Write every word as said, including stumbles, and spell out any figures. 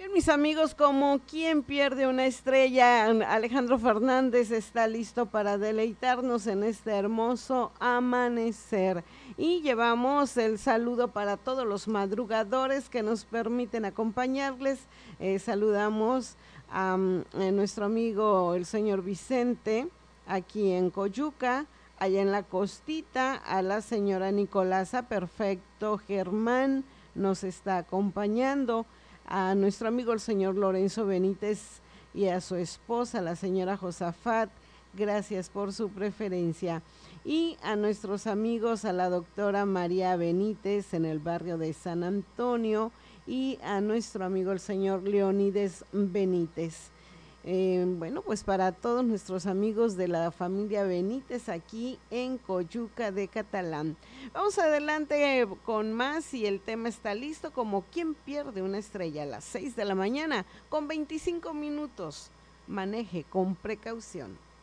Bien, mis amigos, como quien pierde una estrella, Alejandro Fernández está listo para deleitarnos en este hermoso amanecer. Y llevamos el saludo para todos los madrugadores que nos permiten acompañarles. Eh, saludamos a, um, a nuestro amigo el señor Vicente, aquí en Coyuca, allá en la costita, a la señora Nicolasa, perfecto, Germán nos está acompañando, a nuestro amigo el señor Lorenzo Benítez y a su esposa, la señora Josafat, gracias por su preferencia. Y a nuestros amigos, a la doctora María Benítez en el barrio de San Antonio y a nuestro amigo el señor Leonides Benítez. Eh, bueno, pues para todos nuestros amigos de la familia Benítez aquí en Coyuca de Catalán. Vamos adelante con más y el tema está listo como quien pierde una estrella a las seis de la mañana con veinticinco minutos. Maneje con precaución.